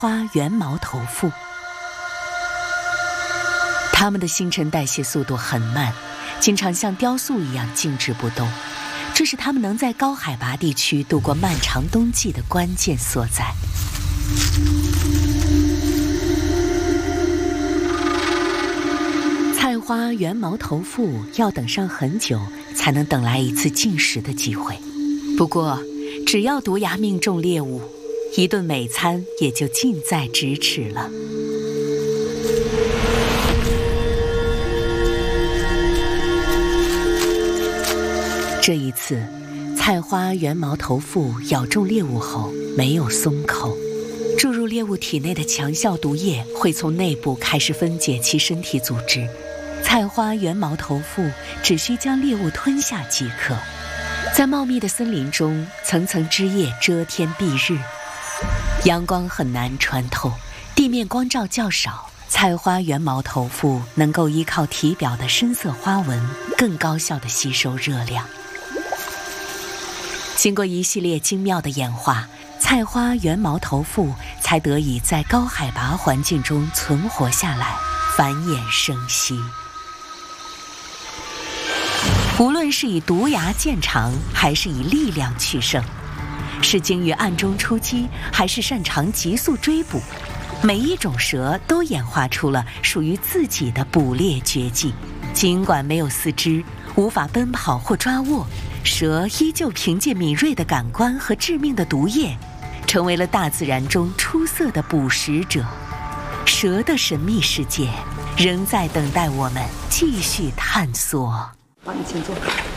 花圆毛头腹。它们的新陈代谢速度很慢，经常像雕塑一样静止不动，这是它们能在高海拔地区度过漫长冬季的关键所在。菜花圆毛头腹要等上很久才能等来一次进食的机会，不过只要毒牙命中猎物，一顿美餐也就近在咫尺了。这一次，菜花圆毛头腹咬中猎物后没有松口，注入猎物体内的强效毒液会从内部开始分解其身体组织。菜花圆毛头腹只需将猎物吞下即可。在茂密的森林中，层层枝叶遮天蔽日，阳光很难穿透，地面光照较少，菜花圆毛头腹能够依靠体表的深色花纹更高效地吸收热量。经过一系列精妙的演化，菜花圆毛头腹才得以在高海拔环境中存活下来，繁衍生息。无论是以毒牙见长，还是以力量取胜，是精于暗中出击，还是擅长急速追捕，每一种蛇都演化出了属于自己的捕猎绝技。尽管没有四肢，无法奔跑或抓握，蛇依旧凭借敏锐的感官和致命的毒液，成为了大自然中出色的捕食者。蛇的神秘世界仍在等待我们继续探索。 好，你请坐。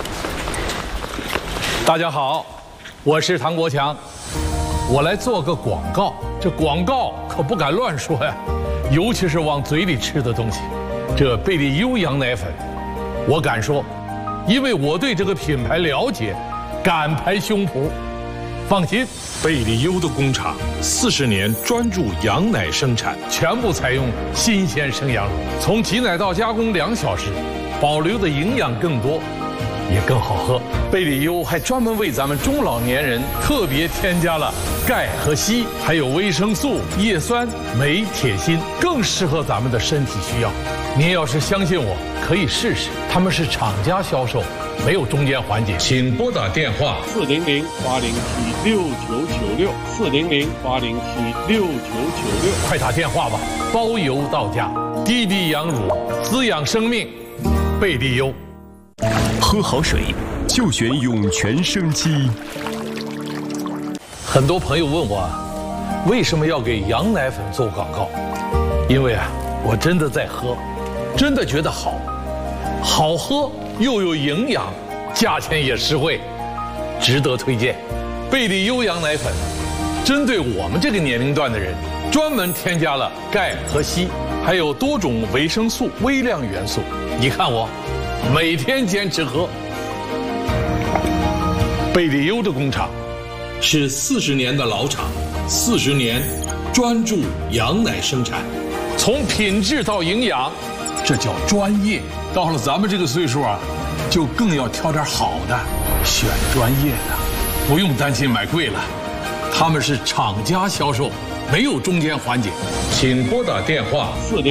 大家好，我是唐国强，我来做个广告。这广告可不敢乱说呀，尤其是往嘴里吃的东西。这贝利优羊奶粉，我敢说，因为我对这个品牌了解，敢拍胸脯。放心， 贝利优的工厂40年专注羊奶生产， 全部采用新鲜生羊乳，从挤奶到加工2小时。保留的营养更多，也更好喝。贝利优还专门为咱们中老年人特别添加了钙和硒，还有维生素、叶酸、镁、铁、锌，更适合咱们的身体需要。您要是相信我，可以试试。他们是厂家销售，没有中间环节。请拨打电话400-807-6996，400-807-6996，快打电话吧，包邮到家。滴滴羊乳，滋养生命。贝利优， 喝好水就选涌泉生机。 很多朋友问我，为什么要给羊奶粉做广告？因为我真的在喝，真的觉得好，好喝又有营养，价钱也实惠，值得推荐。贝利优羊奶粉，针对我们这个年龄段的人，专门添加了钙和硒，还有多种维生素、微量元素。你看我，每天坚持喝。贝利优的工厂是40年的老厂，40年专注羊奶生产，从品质到营养，这叫专业。到了咱们这个岁数就更要挑点好的，选专业的，不用担心买贵了。他们是厂家销售，没有中间环节。请拨打电话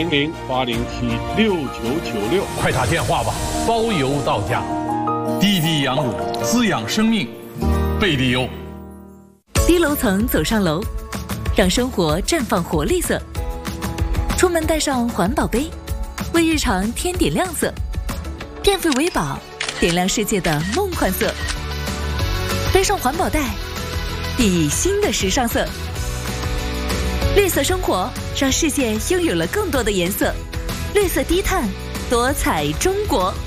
400-807-6996，快打电话吧，包邮到家。滴滴羊乳，滋养生命，贝利优。 低楼层走上楼，让生活绽放活力色。出门带上环保杯，为日常添点亮色。电费维保，点亮世界的梦幻色。背上环保袋，熠熠新的时尚色。绿色生活，让世界拥有了更多的颜色。绿色低碳，多彩中国。